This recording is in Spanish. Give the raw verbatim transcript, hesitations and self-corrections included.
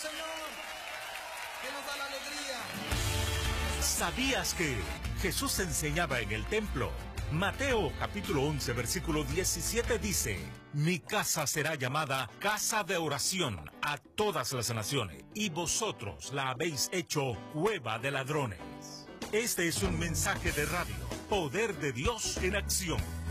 Señor, que nos da la alegría. ¿Sabías que Jesús enseñaba en el templo? Mateo capítulo once versículo diecisiete dice: mi casa será llamada casa de oración a todas las naciones, y vosotros la habéis hecho cueva de ladrones. Este es un mensaje de radio, Poder de Dios en acción.